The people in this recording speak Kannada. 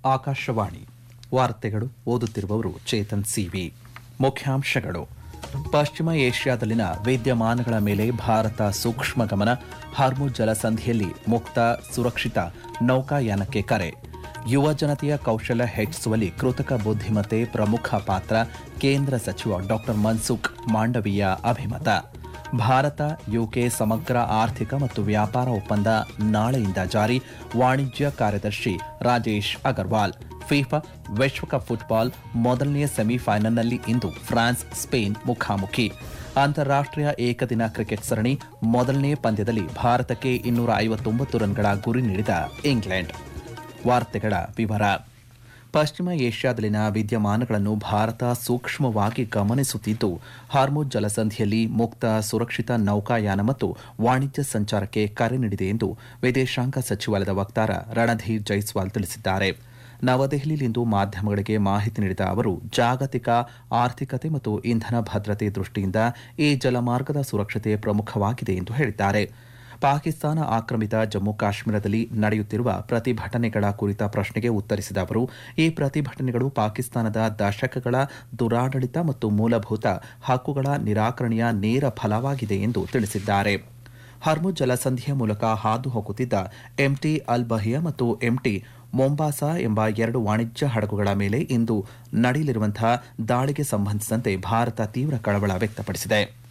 ಆಕಾಶವಾಣಿ ವಾರ್ತೆಗಳು ಓದುತ್ತಿರುವವರು ಚೇತನ್ ಸಿವಿ. ಮುಖ್ಯಾಂಶಗಳು: ಪಶ್ಚಿಮ ಏಷ್ಯಾದಲ್ಲಿನ ವಿದ್ಯಮಾನಗಳ ಮೇಲೆ ಭಾರತ ಸೂಕ್ಷ್ಮ ಗಮನ. ಹಾರ್ಮುಜ್ ಜಲಸಂಧಿಯಲ್ಲಿ ಮುಕ್ತ, ಸುರಕ್ಷಿತ ನೌಕಾಯಾನಕ್ಕೆ ಕರೆ. ಯುವ ಜನತೆಯ ಕೌಶಲ್ಯ ಹೆಚ್ಚಿಸುವಲ್ಲಿ ಕೃತಕ ಬುದ್ಧಿಮತ್ತೆ ಪ್ರಮುಖ ಪಾತ್ರ. ಕೇಂದ್ರ ಸಚಿವ ಡಾ ಮನ್ಸುಖ್ ಮಾಂಡವೀಯ ಅಭಿಮತ. ಭಾರತ ಯುಕೆ ಸಮಗ್ರ ಆರ್ಥಿಕ ಮತ್ತು ವ್ಯಾಪಾರ ಒಪ್ಪಂದ ನಾಳೆಯಿಂದ ಜಾರಿ. ವಾಣಿಜ್ಯ ಕಾರ್ಯದರ್ಶಿ ರಾಜೇಶ್ ಅಗರ್ವಾಲ್. ಫಿಫಾ ವಿಶ್ವಕಪ್ ಫುಟ್ಬಾಲ್ ಮೊದಲನೆಯ ಸೆಮಿಫೈನಲ್ನಲ್ಲಿ ಇಂದು ಫ್ರಾನ್ಸ್ ಸ್ಪೇನ್ ಮುಖಾಮುಖಿ. ಅಂತಾರಾಷ್ಟ್ರೀಯ ಏಕದಿನ ಕ್ರಿಕೆಟ್ ಸರಣಿ ಮೊದಲನೇ ಪಂದ್ಯದಲ್ಲಿ ಭಾರತಕ್ಕೆ 259 ರನ್ಗಳ ಗುರಿ ನೀಡಿದ ಇಂಗ್ಲೆಂಡ್. ವಾರ್ತೆಗಳ ವಿವರ. ಪಶ್ಚಿಮ ಏಷ್ಯಾದಲ್ಲಿನ ವಿದ್ಯಮಾನಗಳನ್ನು ಭಾರತ ಸೂಕ್ಷ್ಮವಾಗಿ ಗಮನಿಸುತ್ತಿದ್ದು, ಹಾರ್ಮುಜ್ ಜಲಸಂಧಿಯಲ್ಲಿ ಮುಕ್ತ, ಸುರಕ್ಷಿತ ನೌಕಾಯಾನ ಮತ್ತು ವಾಣಿಜ್ಯ ಸಂಚಾರಕ್ಕೆ ಕರೆ ನೀಡಿದೆ ಎಂದು ವಿದೇಶಾಂಗ ಸಚಿವಾಲಯದ ವಕ್ತಾರ ರಣಧೀರ್ ಜೈಸ್ವಾಲ್ ತಿಳಿಸಿದ್ದಾರೆ. ನವದೆಹಲಿಯಲ್ಲಿಂದು ಮಾಧ್ಯಮಗಳಿಗೆ ಮಾಹಿತಿ ನೀಡಿದ ಅವರು, ಜಾಗತಿಕ ಆರ್ಥಿಕತೆ ಮತ್ತು ಇಂಧನ ಭದ್ರತೆ ದೃಷ್ಟಿಯಿಂದ ಈ ಜಲಮಾರ್ಗದ ಸುರಕ್ಷತೆ ಪ್ರಮುಖವಾಗಿದೆ ಎಂದು ಹೇಳಿದ್ದಾರೆ. ಪಾಕಿಸ್ತಾನ ಆಕ್ರಮಿತ ಜಮ್ಮು ಕಾಶ್ಮೀರದಲ್ಲಿ ನಡೆಯುತ್ತಿರುವ ಪ್ರತಿಭಟನೆಗಳ ಕುರಿತ ಪ್ರಶ್ನೆಗೆ ಉತ್ತರಿಸಿದ ಅವರು, ಈ ಪ್ರತಿಭಟನೆಗಳು ಪಾಕಿಸ್ತಾನದ ದಶಕಗಳ ದುರಾಡಳಿತ ಮತ್ತು ಮೂಲಭೂತ ಹಕ್ಕುಗಳ ನಿರಾಕರಣೆಯ ನೇರ ಫಲವಾಗಿದೆ ಎಂದು ತಿಳಿಸಿದ್ದಾರೆ. ಹರ್ಮುಜ್ ಜಲಸಂಧಿಯ ಮೂಲಕ ಹಾದು ಹೋಗುತ್ತಿದ್ದ ಎಂಟಿ ಅಲ್ ಬಹಿಯಾ ಮತ್ತು ಎಂಟಿ ಮೊಂಬಾಸಾ ಎಂಬ 2 ವಾಣಿಜ್ಯ ಹಡಗುಗಳ ಮೇಲೆ ಇಂದು ನಡೆಯಲಿರುವಂತಹ ದಾಳಿಗೆ ಸಂಬಂಧಿಸಿದಂತೆ ಭಾರತ ತೀವ್ರ ಕಳವಳ ವ್ಯಕ್ತಪಡಿಸಿದೆ.